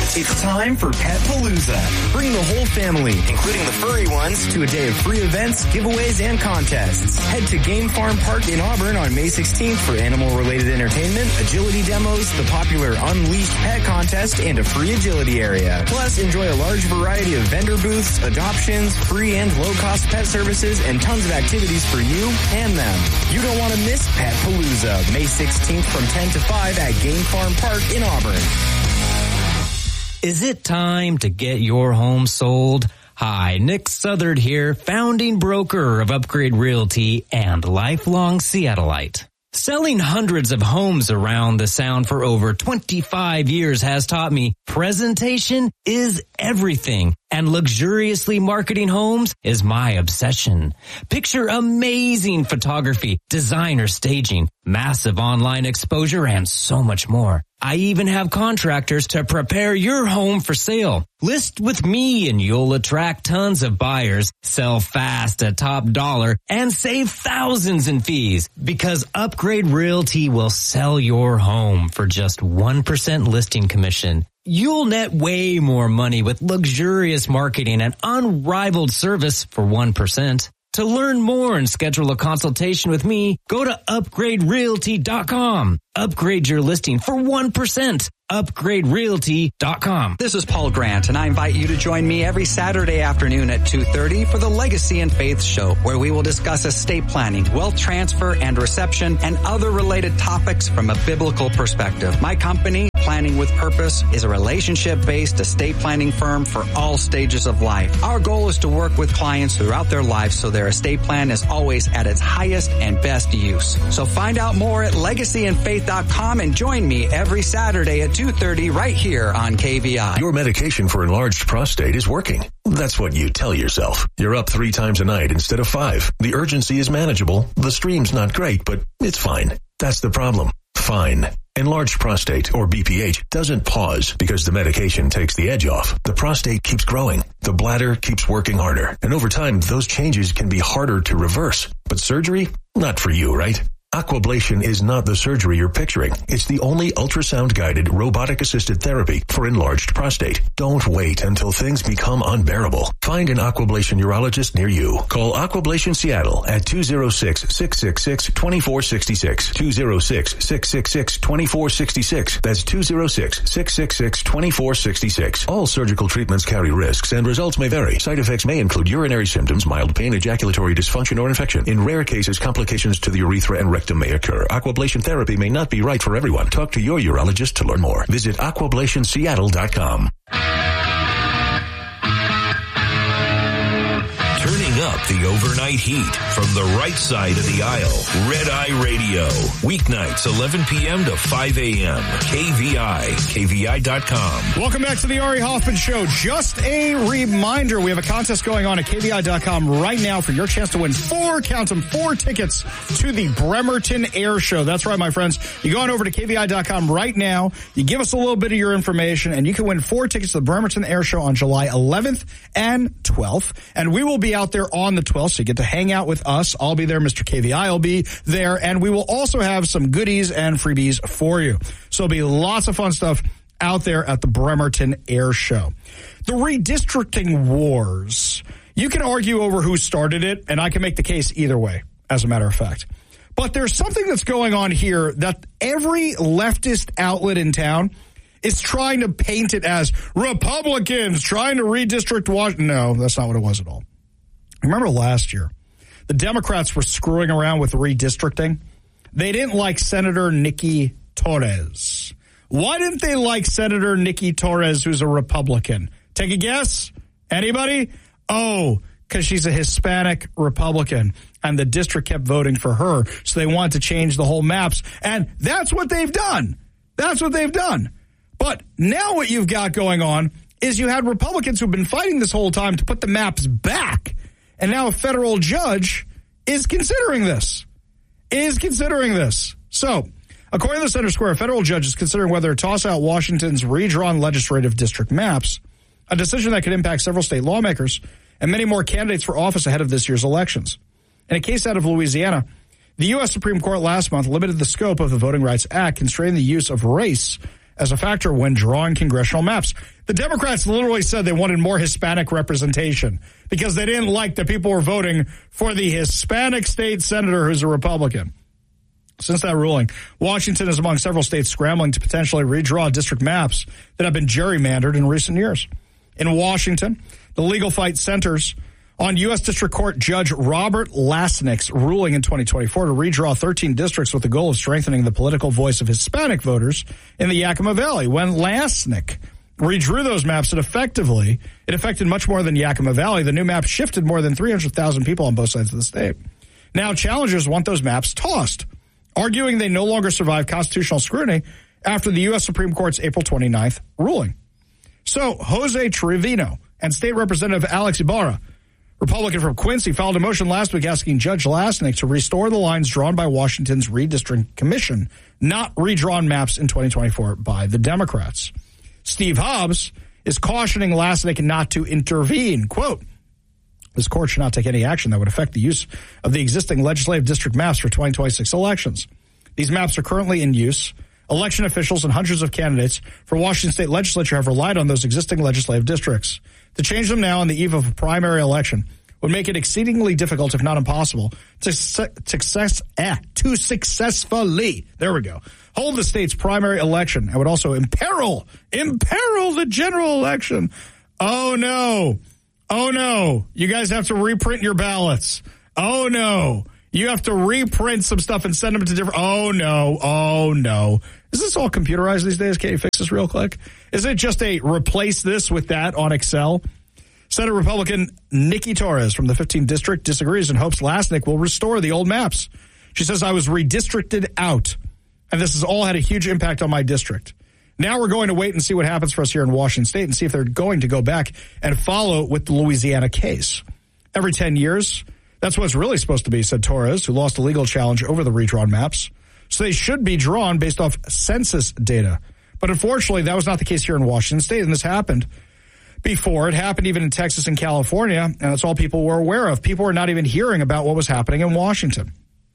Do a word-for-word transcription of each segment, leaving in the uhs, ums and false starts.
It's time for Pet Palooza. Bring the whole family, including the furry ones, to a day of free events, giveaways, and contests. Head to Game Farm Park in Auburn on May sixteenth for animal-related entertainment, agility demos, the popular Unleashed Pet Contest, and a free agility area. Plus, enjoy a large variety of vendor booths, adoptions, free and low-cost pet services, and tons of activities for you and them. You don't want to miss Pet Palooza, May sixteenth from ten to five at Game Farm Park in Auburn. Is it time to get your home sold? Hi, Nick Southard here, founding broker of Upgrade Realty and lifelong Seattleite. Selling hundreds of homes around the Sound for over twenty-five years has taught me presentation is everything, and luxuriously marketing homes is my obsession. Picture amazing photography, designer staging, massive online exposure, and so much more. I even have contractors to prepare your home for sale. List with me and you'll attract tons of buyers, sell fast at top dollar, and save thousands in fees because Upgrade Realty will sell your home for just one percent listing commission. You'll net way more money with luxurious marketing and unrivaled service for one percent. To learn more and schedule a consultation with me, go to upgrade realty dot com. Upgrade your listing for one percent. upgrade realty dot com. This is Paul Grant, and I invite you to join me every Saturday afternoon at two thirty for the Legacy and Faith Show, where we will discuss estate planning, wealth transfer and reception, and other related topics from a biblical perspective. My company, Planning with Purpose, is a relationship-based estate planning firm for all stages of life. Our goal is to work with clients throughout their lives so their estate plan is always at its highest and best use. So find out more at legacy and faith dot com and join me every Saturday at two thirty right here on K V I. Your medication for enlarged prostate is working. That's what you tell yourself. You're up three times a night instead of five. The urgency is manageable. The stream's not great, but it's fine. That's the problem. Fine. Enlarged prostate, or B P H, doesn't pause because the medication takes the edge off. The prostate keeps growing. The bladder keeps working harder. And over time, those changes can be harder to reverse. But surgery? Not for you, right? Aquablation is not the surgery you're picturing. It's the only ultrasound-guided, robotic-assisted therapy for enlarged prostate. Don't wait until things become unbearable. Find an Aquablation urologist near you. Call Aquablation Seattle at two oh six, six six six, two four six six, two oh six, six six six, two four six six. That's two oh six, six six six, two four six six. All surgical treatments carry risks and results may vary. Side effects may include urinary symptoms, mild pain, ejaculatory dysfunction, or infection. In rare cases, complications to the urethra and rectum may occur. Aquablation therapy may not be right for everyone. Talk to your urologist to learn more. Visit aquablation seattle dot com. Turning up the overnight heat from the right side of the aisle. Red Eye Radio. Weeknights, eleven p.m. to five a.m. K V I. K V I dot com. Welcome back to the Ari Hoffman Show. Just a reminder, we have a contest going on at K V I dot com right now for your chance to win four, count them, four tickets to the Bremerton Air Show. That's right, my friends. You go on over to K V I dot com right now. You give us a little bit of your information, and you can win four tickets to the Bremerton Air Show on July eleventh and twelfth. And we will be out there on the twelfth, so you get to hang out with us. I'll be there. Mister K V I will be there. And we will also have some goodies and freebies for you. So it'll be lots of fun stuff out there at the Bremerton Air Show. The redistricting wars. You can argue over who started it, and I can make the case either way, as a matter of fact. But there's something that's going on here that every leftist outlet in town is trying to paint it as Republicans trying to redistrict Washington. No, that's not what it was at all. Remember last year, the Democrats were screwing around with redistricting. They didn't like Senator Nikki Torres. Why didn't they like Senator Nikki Torres, who's a Republican? Take a guess? Anybody? Oh, because she's a Hispanic Republican, and the district kept voting for her, so they wanted to change the whole maps, and that's what they've done. That's what they've done. But now what you've got going on is you had Republicans who've been fighting this whole time to put the maps back, and now a federal judge is considering this, is considering this. So, according to the Center Square, a federal judge is considering whether to toss out Washington's redrawn legislative district maps, a decision that could impact several state lawmakers and many more candidates for office ahead of this year's elections. In a case out of Louisiana, the U S Supreme Court last month limited the scope of the Voting Rights Act, constraining the use of race as a factor when drawing congressional maps. The Democrats literally said they wanted more Hispanic representation because they didn't like that people were voting for the Hispanic state senator who's a Republican. Since that ruling, Washington is among several states scrambling to potentially redraw district maps that have been gerrymandered in recent years. In Washington, the legal fight centers on U S. District Court Judge Robert Lasnik's ruling in twenty twenty-four to redraw thirteen districts with the goal of strengthening the political voice of Hispanic voters in the Yakima Valley. When Lasnik redrew those maps, it effectively, it affected much more than Yakima Valley. The new map shifted more than three hundred thousand people on both sides of the state. Now, challengers want those maps tossed, arguing they no longer survive constitutional scrutiny after the U S. Supreme Court's April twenty-ninth ruling. So, Jose Trevino and State Representative Alex Ibarra, Republican from Quincy, filed a motion last week asking Judge Lasnik to restore the lines drawn by Washington's Redistricting Commission, not redrawn maps in twenty twenty-four by the Democrats. Steve Hobbs is cautioning Lasnik not to intervene. Quote, this court should not take any action that would affect the use of the existing legislative district maps for twenty twenty-six elections. These maps are currently in use. Election officials and hundreds of candidates for Washington state legislature have relied on those existing legislative districts. To change them now on the eve of a primary election would make it exceedingly difficult, if not impossible, to success eh, to successfully, there we go, hold the state's primary election, and would also imperil, imperil the general election. Oh, no. Oh, no. You guys have to reprint your ballots. Oh, no. You have to reprint some stuff and send them to different... Oh, no. Oh, no. Is this all computerized these days? Can you fix this real quick? Is it just a replace this with that on Excel? Senate Republican Nikki Torres from the fifteenth District disagrees and hopes Lasnik will restore the old maps. She says, I was redistricted out, and this has all had a huge impact on my district. Now we're going to wait and see what happens for us here in Washington State and see if they're going to go back and follow with the Louisiana case. Every ten years, that's what it's really supposed to be, said Torres, who lost a legal challenge over the redrawn maps. So they should be drawn based off census data. But unfortunately, that was not the case here in Washington State, and this happened before. It happened even in Texas and California, and that's all people were aware of. People were not even hearing about what was happening in Washington.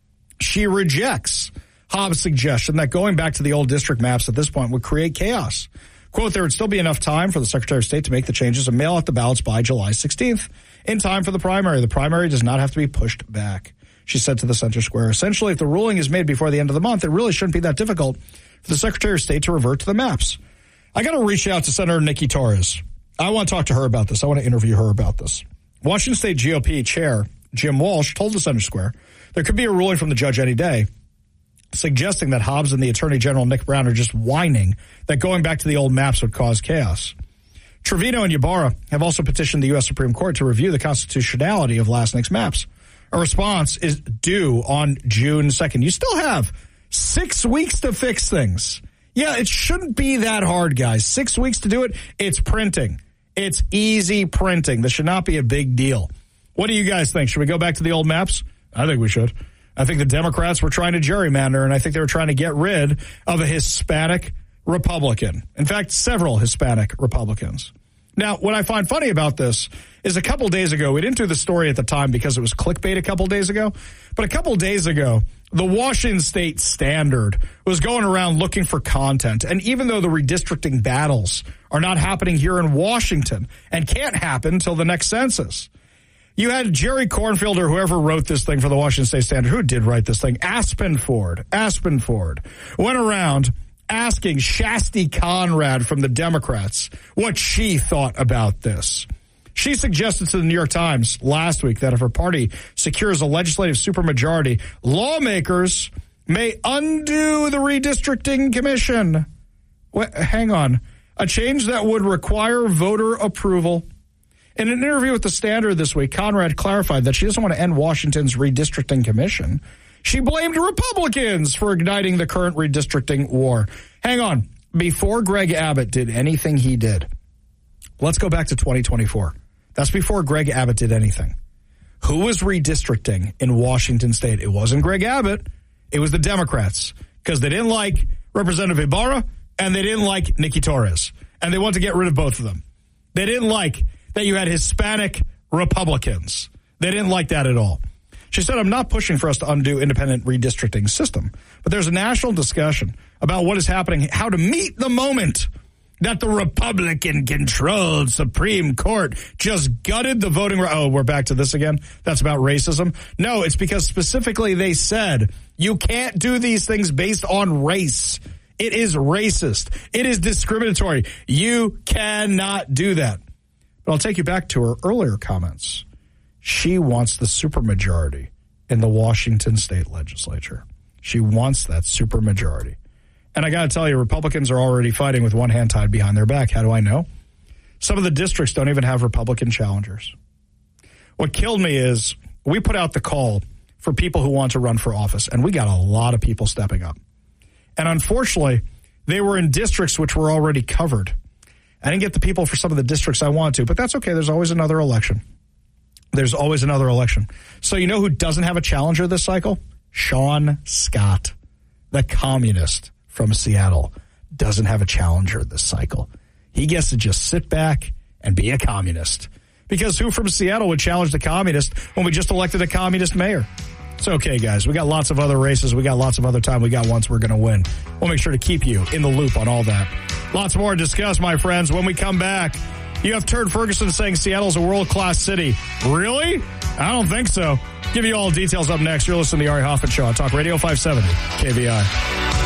She rejects Hobbs' suggestion that going back to the old district maps at this point would create chaos. Quote, there would still be enough time for the Secretary of State to make the changes and mail out the ballots by July sixteenth in time for the primary. The primary does not have to be pushed back, she said to the Center Square. Essentially, if the ruling is made before the end of the month, it really shouldn't be that difficult for the Secretary of State to revert to the maps. I got to reach out to Senator Nikki Torres. I want to talk to her about this. I want to interview her about this. Washington State G O P Chair Jim Walsh told the Center Square there could be a ruling from the judge any day, suggesting that Hobbs and the Attorney General Nick Brown are just whining that going back to the old maps would cause chaos. Trevino and Ibarra have also petitioned the U S. Supreme Court to review the constitutionality of Lasnik's maps. A response is due on June second. You still have six weeks to fix things. Yeah, it shouldn't be that hard, guys. Six weeks to do it. It's printing. It's easy printing. This should not be a big deal. What do you guys think? Should we go back to the old maps? I think we should. I think the Democrats were trying to gerrymander, and I think they were trying to get rid of a Hispanic Republican. In fact, several Hispanic Republicans. Now, what I find funny about this is a couple days ago, we didn't do the story at the time because it was clickbait a couple days ago, but a couple days ago, the Washington State Standard was going around looking for content. And even though the redistricting battles are not happening here in Washington and can't happen until the next census, you had Jerry Cornfield or whoever wrote this thing for the Washington State Standard. Who did write this thing? Aspen Ford. Aspen Ford went around asking Shasti Conrad from the Democrats what she thought about this. She suggested to the New York Times last week that if her party secures a legislative supermajority, lawmakers may undo the redistricting commission. What, hang on. A change that would require voter approval. In an interview with the Standard this week, Conrad clarified that she doesn't want to end Washington's redistricting commission. She blamed Republicans for igniting the current redistricting war. Hang on. Before Greg Abbott did anything he did, let's go back to twenty twenty-four. That's before Greg Abbott did anything. Who was redistricting in Washington State? It wasn't Greg Abbott. It was the Democrats because they didn't like Representative Ibarra and they didn't like Nikki Torres. And they wanted to get rid of both of them. They didn't like that you had Hispanic Republicans. They didn't like that at all. She said, I'm not pushing for us to undo independent redistricting system, but there's a national discussion about what is happening, how to meet the moment that the Republican-controlled Supreme Court just gutted the voting rights. Oh, we're back to this again? That's about racism? No, it's because specifically they said you can't do these things based on race. It is racist. It is discriminatory. You cannot do that. But I'll take you back to her earlier comments. She wants the supermajority in the Washington state legislature. She wants that supermajority. And I got to tell you, Republicans are already fighting with one hand tied behind their back. How do I know? Some of the districts don't even have Republican challengers. What killed me is we put out the call for people who want to run for office, and we got a lot of people stepping up. And unfortunately, they were in districts which were already covered. I didn't get the people for some of the districts I wanted to, but that's okay. There's always another election. There's always another election. So you know who doesn't have a challenger this cycle? Sean Scott, the communist from Seattle, doesn't have a challenger this cycle. He gets to just sit back and be a communist. Because who from Seattle would challenge the communist when we just elected a communist mayor? It's okay, guys. We got lots of other races. We got lots of other time. We got ones we're going to win. We'll make sure to keep you in the loop on all that. Lots more to discuss, my friends, when we come back. You have Turd Ferguson saying Seattle's a world-class city. Really? I don't think so. Give you all the details up next. You're listening to the Ari Hoffman Show on Talk Radio five seventy K V I.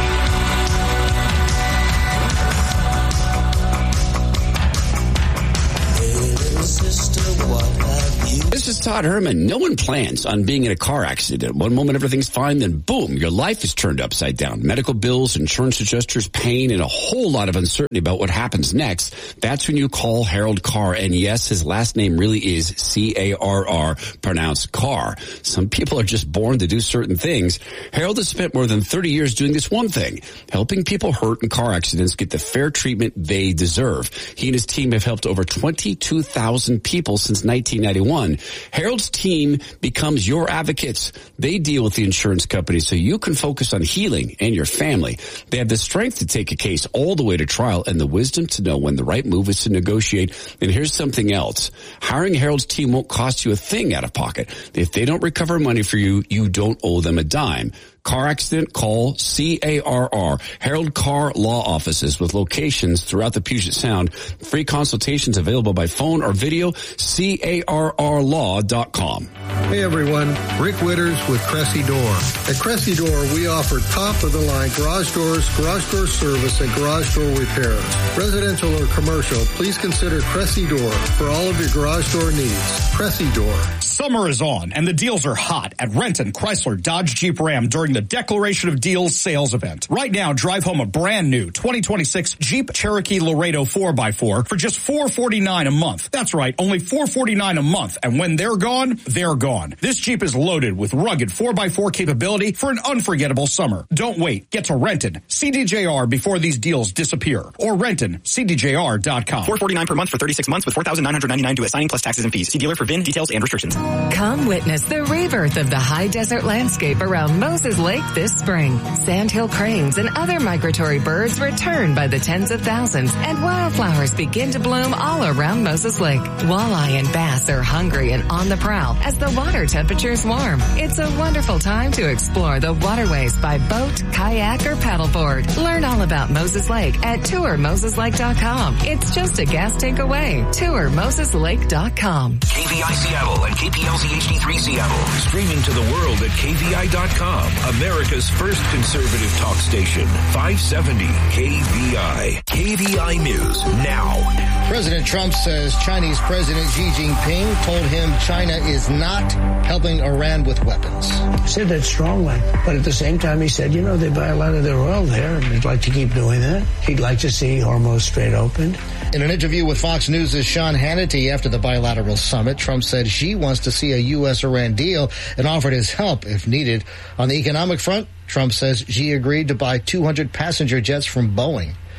This is Todd Herman. No one plans on being in a car accident. One moment everything's fine, then boom, your life is turned upside down. Medical bills, insurance adjusters, pain, and a whole lot of uncertainty about what happens next. That's when you call Harold Carr. And yes, his last name really is C A R R, pronounced Carr. Some people are just born to do certain things. Harold has spent more than thirty years doing this one thing, helping people hurt in car accidents get the fair treatment they deserve. He and his team have helped over twenty-two thousand people since nineteen ninety-one. Harold's team becomes your advocates. They deal with the insurance company so you can focus on healing and your family. They have the strength to take a case all the way to trial and the wisdom to know when the right move is to negotiate. And here's something else. Hiring Harold's team won't cost you a thing out of pocket. If they don't recover money for you, you don't owe them a dime. Car accident, call C A R R, Harold Carr Law Offices with locations throughout the Puget Sound. Free consultations available by phone or video, C A R R law dot com. Hey everyone, Rick Witters with Cressy Door. At Cressy Door, we offer top-of-the-line garage doors, garage door service, and garage door repairs. Residential or commercial, please consider Cressy Door for all of your garage door needs. Cressy Door. Summer is on, and the deals are hot at Renton, Chrysler, Dodge, Jeep, Ram during the Declaration of Deals sales event. Right now, drive home a brand new twenty twenty-six Jeep Cherokee Laredo four by four for just four hundred forty-nine dollars a month. That's right, only four hundred forty-nine dollars a month. And when they're gone, they're gone. This Jeep is loaded with rugged four by four capability for an unforgettable summer. Don't wait. Get to Renton, C D J R before these deals disappear. Or Renton, C D J R dot com. four hundred forty-nine dollars per month for thirty-six months with four thousand nine hundred ninety-nine dollars due at signing plus taxes and fees. See dealer for V I N details and restrictions. Come witness the rebirth of the high desert landscape around Moses Lake this spring. Sandhill cranes and other migratory birds return by the tens of thousands, and wildflowers begin to bloom all around Moses Lake. Walleye and bass are hungry and on the prowl as the water temperatures warm. It's a wonderful time to explore the waterways by boat, kayak, or paddleboard. Learn all about Moses Lake at tour moses lake dot com. It's just a gas tank away. tour moses lake dot com. K V I Seattle and K P L Z H D three Seattle. Streaming to the world at K V I dot com. America's first conservative talk station. five seventy K V I. K V I News now. President Trump says Chinese President Xi Jinping told him China is not helping Iran with weapons. He said that strongly, but at the same time he said, you know, they buy a lot of their oil there and they'd like to keep doing that. He'd like to see Hormuz Strait opened. In an interview with Fox News' Sean Hannity after the bilateral summit, Trump said Xi wants to see a U S Iran deal and offered his help if needed. On the economic front, Trump says Xi agreed to buy two hundred passenger jets from Boeing.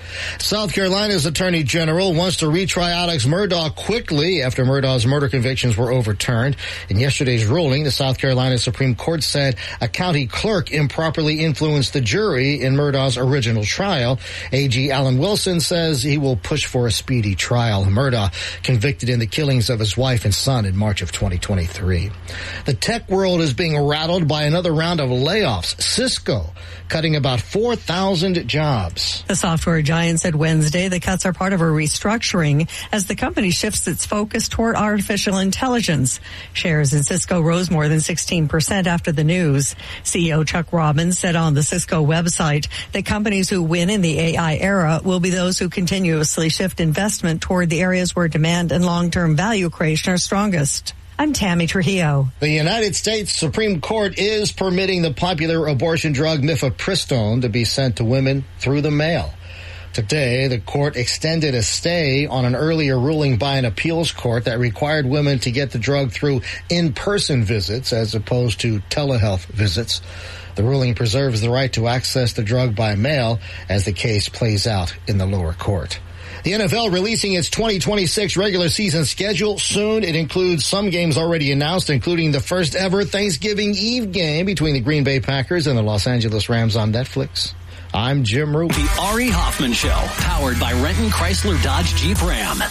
South Carolina's Attorney General wants to retry Alex Murdaugh quickly after Murdaugh's murder convictions were overturned. In yesterday's ruling, the South Carolina Supreme Court said a county clerk improperly influenced the jury in Murdaugh's original trial. A G Alan Wilson says he will push for a speedy trial. Murdaugh convicted in the killings of his wife and son in March of twenty twenty-three. The tech world is being rattled by another round of layoffs. Cisco cutting about four thousand jobs. The software giant said Wednesday the cuts are part of a restructuring as the company shifts its focus toward artificial intelligence. Shares in Cisco rose more than sixteen percent after the news. C E O Chuck Robbins said on the Cisco website that companies who win in the A I era will be those who continuously shift investment toward the areas where demand and long-term value creation are strongest. I'm Tammy Trujillo. The United States Supreme Court is permitting the popular abortion drug mifepristone to be sent to women through the mail. Today, the court extended a stay on an earlier ruling by an appeals court that required women to get the drug through in-person visits as opposed to telehealth visits. The ruling preserves the right to access the drug by mail as the case plays out in the lower court. The N F L releasing its twenty twenty-six regular season schedule soon. It includes some games already announced, including the first ever Thanksgiving Eve game between the Green Bay Packers and the Los Angeles Rams on Netflix. I'm Jim Root. The Ari Hoffman Show, powered by Renton Chrysler Dodge Jeep Ram.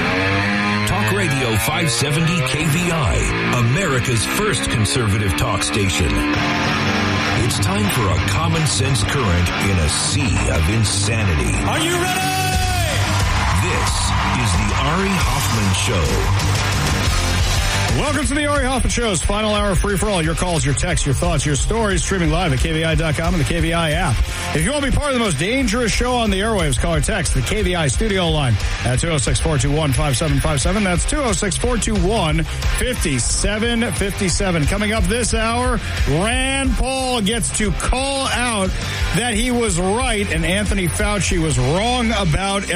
Talk Radio five seventy K V I, America's first conservative talk station. It's time for a common sense current in a sea of insanity. Are you ready? This is the Ari Hoffman Show. Welcome to the Ari Hoffman Show's final hour free for all. Your calls, your texts, your thoughts, your stories, streaming live at K V I dot com and the K V I app. If you want to be part of the most dangerous show on the airwaves, call or text the K V I studio line at two oh six, four two one, five seven five seven. That's two oh six, four two one, five seven five seven. Coming up this hour, Rand Paul gets to call out that he was right and Anthony Fauci was wrong about